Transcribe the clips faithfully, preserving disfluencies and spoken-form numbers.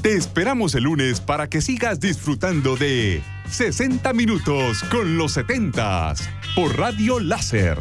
Te esperamos el lunes para que sigas disfrutando de sesenta minutos con los setentas por Radio Láser.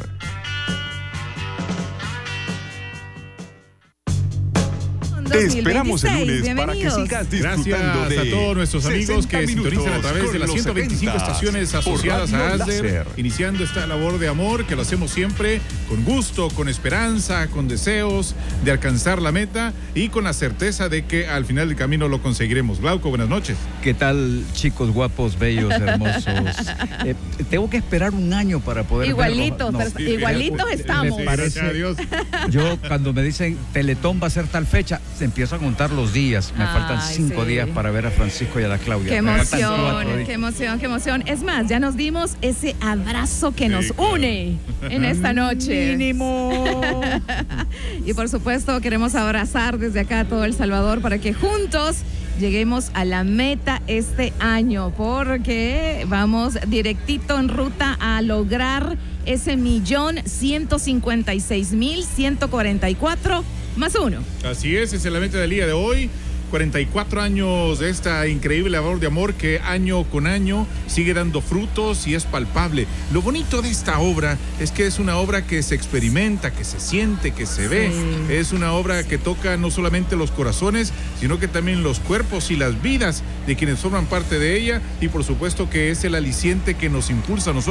Te esperamos el lunes para que sigas disfrutando Gracias de a todos nuestros amigos que sintonizan a través de las ciento veinticinco estaciones asociadas a ASDER, iniciando esta labor de amor que lo hacemos siempre con gusto, con esperanza, con deseos de alcanzar la meta y con la certeza de que al final del camino lo conseguiremos. Glauco, buenas noches. ¿Qué tal, chicos guapos, bellos, hermosos? eh, tengo que esperar un año para poder Igualitos, verlo. no, igualitos estamos. Me parece, Gracias a Dios. Yo cuando me dicen Teletón va a ser tal fecha, se empiezo a contar los días. Me Ay, faltan cinco sí. días para ver a Francisco y a la Claudia. Qué Me faltan emoción, cuatro días. qué emoción, qué emoción. Es más, ya nos dimos ese abrazo que nos une en esta noche. Mínimo. Y por supuesto queremos abrazar desde acá a todo El Salvador para que juntos lleguemos a la meta este año, porque vamos directito en ruta a lograr ese millón ciento cincuenta y seis mil ciento cuarenta y cuatro más uno. Así es, esa es la meta del día de hoy. cuarenta y cuatro años de esta increíble labor de amor que año con año sigue dando frutos y es palpable. Lo bonito de esta obra es que es una obra que se experimenta, que se siente, que se ve. Sí. Es una obra que toca no solamente los corazones, sino que también los cuerpos y las vidas de quienes forman parte de ella, y por supuesto que es el aliciente que nos impulsa a nosotros